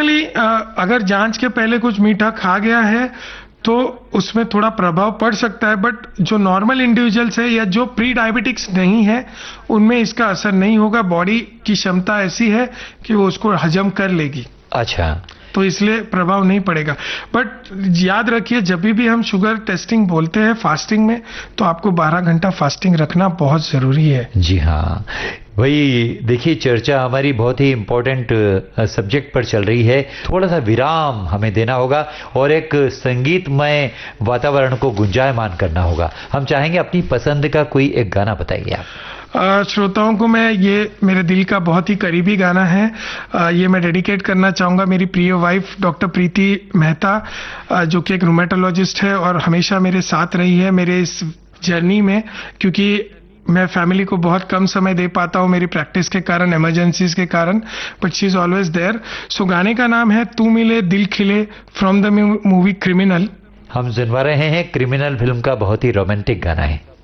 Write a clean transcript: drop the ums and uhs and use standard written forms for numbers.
Normally अगर जांच के पहले कुछ मीठा खा गया है तो उसमें थोड़ा प्रभाव पड़ सकता है, बट जो नॉर्मल इंडिविजुअल्स है या जो प्री डायबिटिक्स नहीं है उनमें इसका असर नहीं होगा। बॉडी की क्षमता ऐसी है कि वो उसको हजम कर लेगी। अच्छा, तो इसलिए प्रभाव नहीं पड़ेगा। बट याद रखिए, जब भी हम शुगर टेस्टिंग बोलते हैं फास्टिंग में, तो आपको 12 घंटा फास्टिंग रखना बहुत जरूरी है। जी हाँ, वही देखिए, चर्चा हमारी बहुत ही इम्पोर्टेंट सब्जेक्ट पर चल रही है। थोड़ा सा विराम हमें देना होगा और एक संगीतमय वातावरण को गुंजायमान करना होगा। हम चाहेंगे अपनी पसंद का कोई एक गाना बताइए आप। श्रोताओं को मैं, ये मेरे दिल का बहुत ही करीबी गाना है, ये मैं डेडिकेट करना चाहूँगा मेरी प्रिय वाइफ डॉक्टर प्रीति मेहता, जो कि एक रूमेटोलॉजिस्ट है और हमेशा मेरे साथ रही है मेरे इस जर्नी में, क्योंकि मैं फैमिली को बहुत कम समय दे पाता हूँ मेरी प्रैक्टिस के कारण, इमरजेंसीज के कारण, but she is always there. सो गाने का नाम है तू मिले दिल खिले, फ्रॉम द मूवी क्रिमिनल। हम सुनवा रहे हैं क्रिमिनल फिल्म का बहुत ही रोमांटिक गाना है।